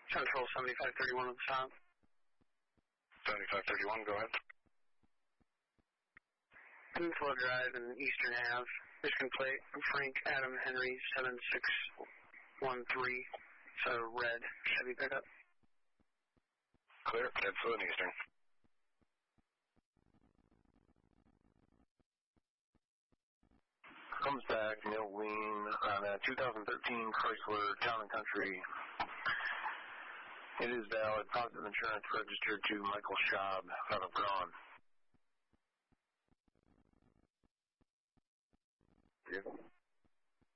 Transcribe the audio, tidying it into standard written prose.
Central 7531 on the stop. 7531, go ahead. Peninsula Drive and Eastern Ave. Michigan plate, Frank Adam Henry 7613. It's a red Chevy pickup. Clear, Peninsula and Eastern. Comes back, Neil Ween on a 2013 Chrysler Town & Country. It is valid. Positive insurance registered to Michael Schaub out of Braun. Yeah.